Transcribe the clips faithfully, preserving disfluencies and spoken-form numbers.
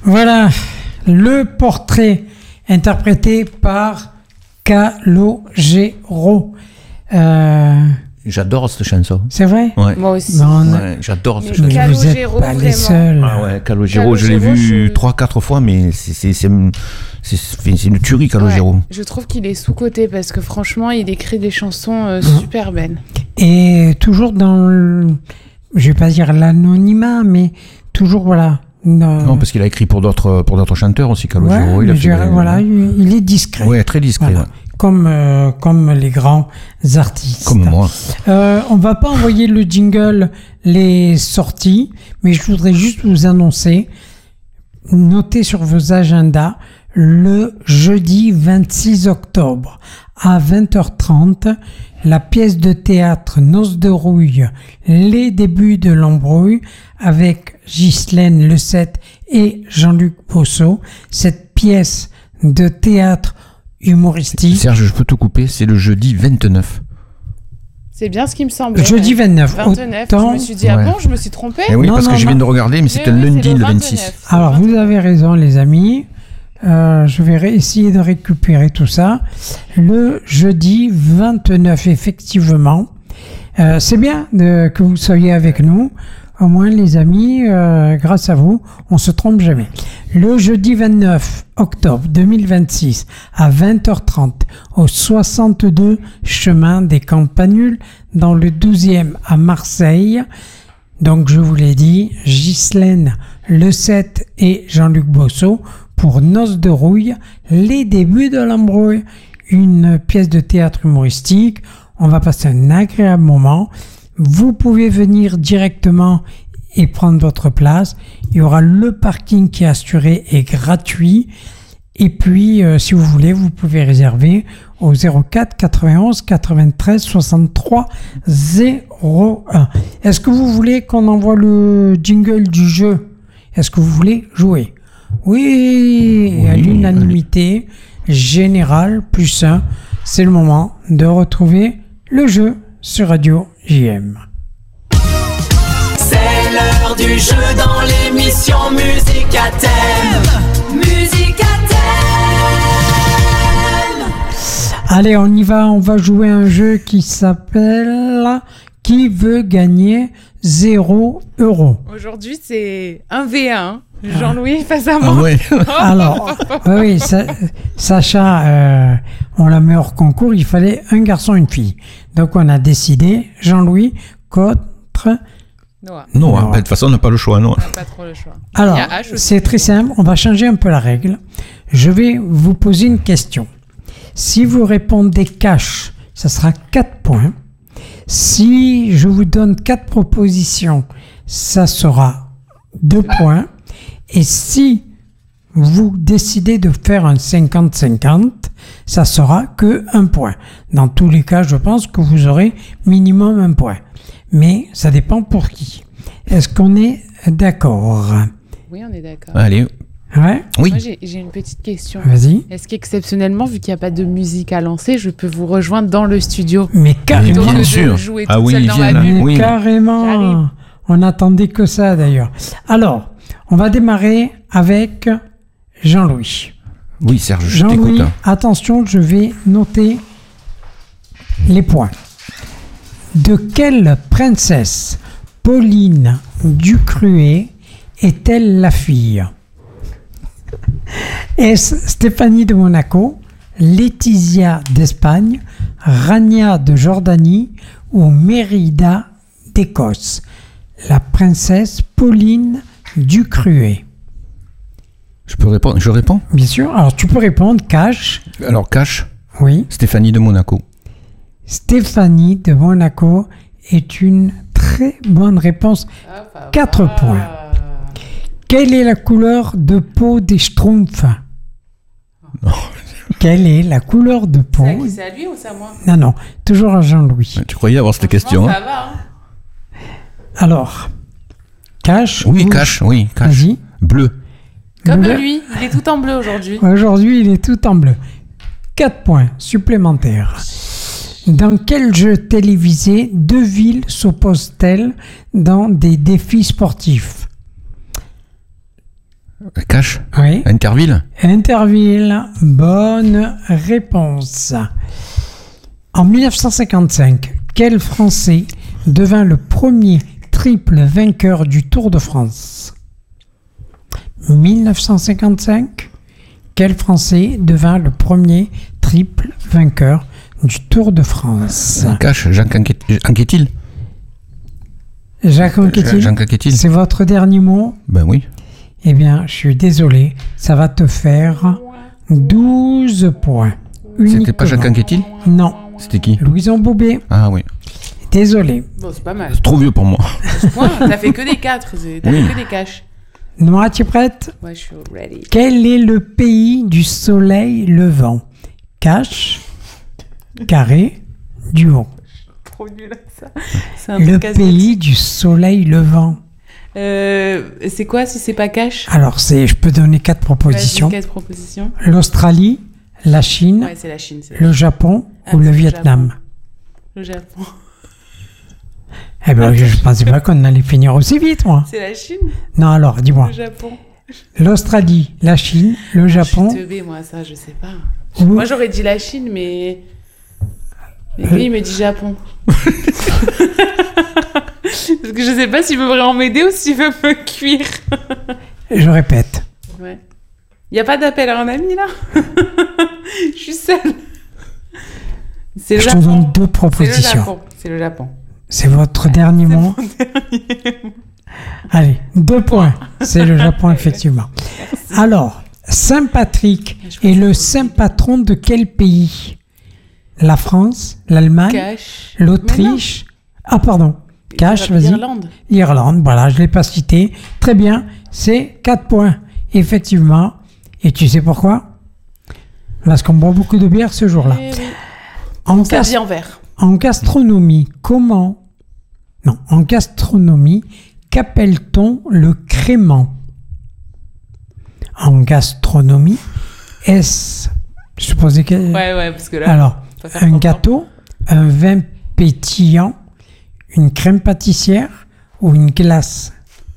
Voilà, le portrait interprété par Calogero. Euh, J'adore cette chanson. c'est vrai? Ouais. Moi aussi. Non, Ouais, j'adore cette Mais chanson. vous n'êtes Calogero, pas les vraiment. seuls. Ah ouais, Calogero, je l'ai Calogero, vu je- trois, quatre fois, mais c'est, c'est, c'est, c'est, c'est, c'est une tuerie, Calogero. Ouais, je trouve qu'il est sous-coté parce que franchement, il écrit des chansons euh, Mhm. super belles. Et toujours dans le, je vais pas dire l'anonymat, mais toujours, voilà. dans- Non, parce qu'il a écrit pour d'autres, pour d'autres chanteurs aussi, Calogero. Ouais, il a mais fait, je- voilà, il il est discret. Ouais, très discret. Voilà. Ouais. Comme, euh, comme les grands artistes. Comme moi. Euh, on va pas envoyer le jingle les sorties, mais je voudrais juste vous annoncer, notez sur vos agendas, le jeudi vingt-six octobre à vingt heures trente, la pièce de théâtre Noces de rouille, les débuts de l'embrouille avec Ghislaine Lecette et Jean-Luc Bosso. Cette pièce de théâtre humoristique. Serge, je peux te couper, c'est le jeudi vingt-neuf. C'est bien ce qui me semblait. Jeudi ouais. vingt-neuf. vingt-neuf. Autant- Je me suis dit, ah Ouais. bon, je me suis trompée. Eh oui, Non, parce non, que je viens non. de regarder, mais c'était Oui, oui, lundi c'est le le vingt-six. vingt-neuf. Alors, vous avez raison, les amis. Euh, je vais ré- essayer de récupérer tout ça. Le jeudi vingt-neuf, effectivement. Euh, c'est bien de- que vous soyez avec nous. Au moins, les amis, euh, grâce à vous, on se trompe jamais. Le jeudi vingt-neuf octobre deux mille vingt-six à vingt heures trente au soixante-deux chemin des Campanules dans le douzième à Marseille. Donc, je vous l'ai dit, Ghislaine Lecette et Jean-Luc Bosso pour Noces de rouille, les débuts de l'embrouille, une pièce de théâtre humoristique. On va passer un agréable moment. Vous pouvez venir directement et prendre votre place. Il y aura le parking qui est assuré et gratuit. Et puis, euh, si vous voulez, vous pouvez réserver au zéro quatre quatre-vingt-onze quatre-vingt-treize soixante-trois zéro un. Est-ce que vous voulez qu'on envoie le jingle du jeu? Est-ce que vous voulez jouer? Oui, Oui, à l'unanimité générale, plus un. C'est le moment de retrouver le jeu sur Radio J M. C'est l'heure du jeu dans l'émission Musique à thème. Musique à thème. Allez, on y va, on va jouer un jeu qui s'appelle Qui veut gagner zéro euro? Aujourd'hui, c'est un v un. Jean-Louis face à moi. Ah ouais. Alors, oui, oui, Sa- Sacha, euh, on l'a mis hors concours, il fallait un garçon, une fille. Donc on a décidé, Jean-Louis contre... Noah. Non, Non. hein, de toute façon, on n'a pas le choix, non. On n'a pas trop le choix. Alors, Il y a H aussi, c'est mais très bon. simple, on va changer un peu la règle. Je vais vous poser une question. Si vous répondez cash, ça sera quatre points. Si je vous donne quatre propositions, ça sera deux points. Et si vous décidez de faire un cinquante cinquante, ça sera que un point. Dans tous les cas, je pense que vous aurez minimum un point. Mais ça dépend pour qui. Est-ce qu'on est d'accord? Oui, on est d'accord. Allez, Ouais, oui. Moi, j'ai j'ai une petite question. vas-y. Est-ce qu'exceptionnellement, vu qu'il n'y a pas de musique à lancer, je peux vous rejoindre dans le studio Mais carrément, bien que de sûr. jouer Ah toute oui, seule dans viens ma là. bulle. mais Oui. carrément. J'arrive. On n'attendait que ça d'ailleurs. Alors, on va démarrer avec Jean-Louis. Oui, Serge, je Jean-Louis, t'écoute. attention, je vais noter les points. De quelle princesse Pauline Ducruet est-elle la fille? Est-ce Stéphanie de Monaco, Laetitia d'Espagne, Rania de Jordanie ou Mérida d'Écosse? La princesse Pauline Ducruet. Je peux répondre Je réponds Bien sûr. Alors, tu peux répondre cash. Alors, cash, Oui. Stéphanie de Monaco. Stéphanie de Monaco est une très bonne réponse. Quatre points. Quelle est la couleur de peau des Schtroumpfs? Non. Quelle est la couleur de peau? C'est à qui, c'est à lui ou c'est à moi? Non, non, toujours à Jean-Louis. Tu croyais avoir cette question, Ça hein? va, hein. Alors, cash Oui, ou- cash, oui, cash. Vas-y. Bleu. Comme Bleu. lui, il est tout en bleu aujourd'hui. Aujourd'hui, il est tout en bleu. Quatre points supplémentaires. Dans quel jeu télévisé deux villes s'opposent-elles dans des défis sportifs? Cache. Oui. Interville. Interville, bonne réponse. En mille neuf cent cinquante-cinq, quel Français devint le premier triple vainqueur du Tour de France? mille neuf cent cinquante-cinq, quel Français devint le premier triple vainqueur du Tour de France? Cache. Jacques Anquetil. Jacques Anquetil, Jacques Anquetil. c'est votre dernier mot? Ben oui. Eh bien, je suis désolé, ça va te faire douze points. C'était pas Jacques Anquetil? Non, C'était qui? Louison Bobet. Ah oui. Désolé. Bon, c'est pas mal. C'est trop vieux pour moi. Point, t'as fait que des quatre, c'est- t'as Oui. fait que des caches. Noah, tu es prête? Ouais, je suis ready. Quel est le pays du soleil levant? Cache, carré, duo. Trop nul à ça. C'est un Le truc casse-tête. pays du soleil levant. Euh, c'est quoi si c'est pas cash? Alors, c'est, je peux donner quatre propositions. Vas-y, quatre propositions. L'Australie, la Chine, Ouais, c'est la Chine. C'est la le Chine. Japon Ah, ou le c'est le Vietnam. Le Japon. Eh ben, je ne pensais pas qu'on allait finir aussi vite, moi. C'est la Chine? Non, alors, dis-moi. Le Japon. L'Australie, la Chine, le Japon. Je suis teubée, moi, ça, je sais pas. ou- Moi, j'aurais dit la Chine, mais. Mais lui, il me dit Japon. Parce que je sais pas s'il veut vraiment m'aider ou s'il veut me cuire. Je répète. Ouais. Y a pas d'appel à un ami, là? Je suis seule. C'est le Je te Japon. donne deux C'est le propositions. Japon. C'est le Japon. C'est votre dernier C'est mot. mon dernier mot. Allez, deux points. C'est le Japon, effectivement. Alors, Saint Patrick Je pense est le que- saint patron de quel pays? La France, l'Allemagne, Cash. l'Autriche. Ah, pardon. Cash, Mais non. vas-y. Irlande. Irlande, voilà, je ne l'ai pas cité. Très bien, c'est quatre points. Effectivement. Et tu sais pourquoi? Parce qu'on boit beaucoup de bière ce jour-là. Eh oui. En, Ça gas- vit en verre. en gastronomie, comment... Non, en gastronomie, qu'appelle-t-on le crément? En gastronomie, est-ce... Je supposais que... Ouais, ouais, parce que là. Alors, faut faire un longtemps. gâteau, un vin pétillant, une crème pâtissière ou une glace?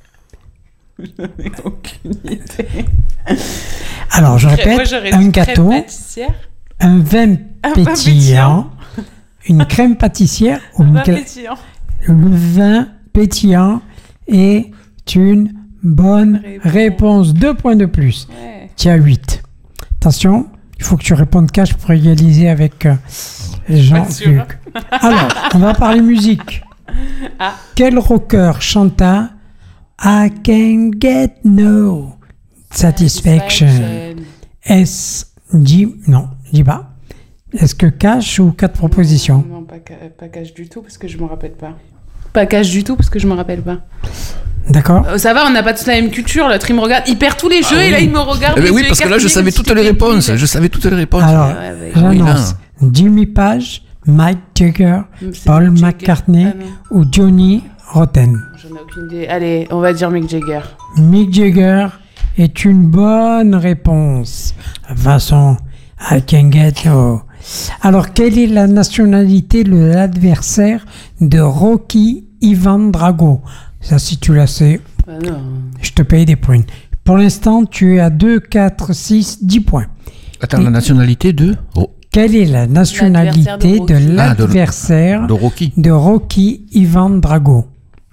Aucune idée. Alors, je Moi, répète, j'aurais un dit gâteau, crème pâtissière. un vin Un vin pétillant, une crème pâtissière ou Un une vin glace. pétillant. Le vin pétillant est une bonne Réponse. réponse. Deux points de plus. Ouais. Tu as huit. Attention, il faut que tu répondes cash pour égaliser avec euh, Jean-Luc. Alors, on va parler musique. Ah. Quel rocker chanta I can get no satisfaction? Est-ce dit non, dis pas. Est-ce que cash ou quatre propositions? Non, pas, ca- pas cash du tout parce que je me rappelle pas. Pas cash du tout parce que je me rappelle pas. D'accord. Euh, ça va, on n'a pas tous la même culture. L'autre il me regarde, il perd tous les jeux et là il me regarde. Eh ben les oui, yeux parce que là, je écarquillés savais comme si toutes les j'étais réponses. débile. Je savais toutes les réponses. Alors, ouais, ouais. j'annonce Jimmy Page, Mike Jagger, C'est Paul Mick Jagger. McCartney Ah non, ou Johnny Rotten. j'en ai aucune idée. Allez, on va dire Mick Jagger. Mick Jagger est une bonne réponse. De toute façon, I can get no. Alors, quelle est la nationalité de l'adversaire de Rocky Ivan Drago? Ça, si tu la sais, Bah non. je te paye des points. Pour l'instant, tu es à deux, quatre, six, dix points. Attends, la nationalité de oh, Quelle est la nationalité L'adversaire de de Rocky. Ah, de- l'adversaire de Rocky. de Rocky Ivan Drago?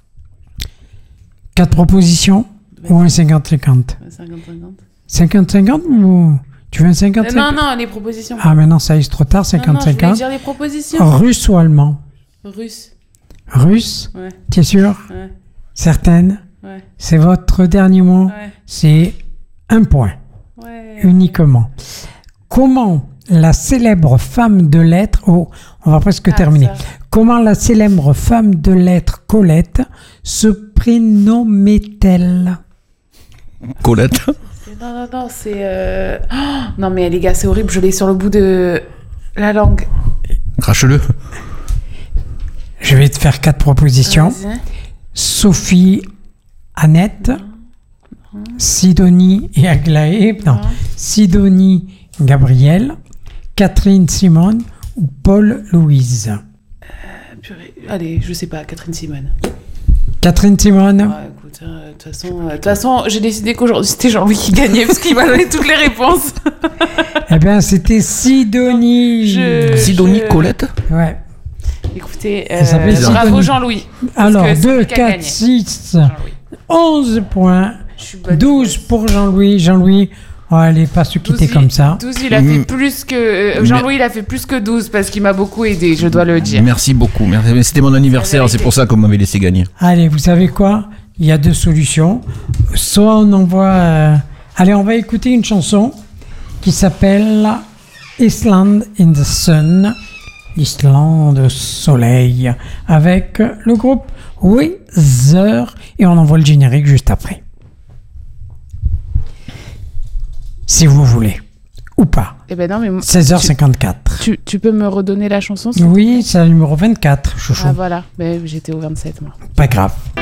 Quatre propositions ou un cinquante cinquante? cinquante cinquante. cinquante cinquante ou tu veux un cinquante Euh, cinquante? non, non, les propositions. Ah, maintenant ça y est trop tard, Non, cinquante non, je voulais cinquante. dire les propositions. Russe ou allemand? Russe. Russe? Ouais, Tu es sûr? ouais, Certaine? ouais, C'est votre dernier mot? ouais. C'est un point, Ouais. uniquement. Comment la célèbre femme de lettres... Oh, on va presque Ah, terminer. ça. Comment la célèbre femme de lettres Colette se prénommait-elle? Colette. C'est- Non, non, non, c'est. euh, oh, non, mais les gars, c'est horrible, je l'ai sur le bout de la langue. Crache-le. Je vais te faire quatre propositions. Vas-y. Sophie, Annette, Sidonie et Aglaé, non, Non. Sidonie, Gabriel, Catherine Simone ou Paul Louise. Purée. Allez, je sais pas, Catherine Simone. Catherine Simone, Ouais, écoute. écoute, euh, de toute façon, euh, de toute façon, j'ai décidé qu'aujourd'hui c'était Jean-Louis qui gagnait parce qu'il m'a donné toutes les réponses. Eh bien, c'était Sidonie. Je- Sidonie je- Colette. Ouais. Écoutez, euh, Elle s'appelle bravo Sidonie. Jean-Louis. Parce Alors, que c'est deux, lui qui a quatre, gagné. six, Jean-Louis. onze points. Je suis bonne douze joueuse. pour Jean-Louis. Jean-Louis, oh, allez, pas se quitter douze, comme il- ça. douze, il a fait Mm. plus que. euh, Jean-Louis, il a fait plus que douze parce qu'il m'a beaucoup aidé, je dois le dire. Merci beaucoup. Merci. Mais C'était mon anniversaire, vérité. c'est pour ça qu'on m'avait laissé gagner. Allez, vous savez quoi? Il y a deux solutions. Soit on envoie... euh, Allez, on va écouter une chanson qui s'appelle Island in the Sun, l'Islande au soleil, avec le groupe Weezer, et on envoie le générique juste après. Si vous voulez. Ou pas. Eh ben non, mais moi- seize heures cinquante-quatre. tu, tu peux me redonner la chanson s'il te Oui, c'est le numéro vingt-quatre, chouchou. Ah voilà, ben, j'étais au vingt-sept moi. Pas grave.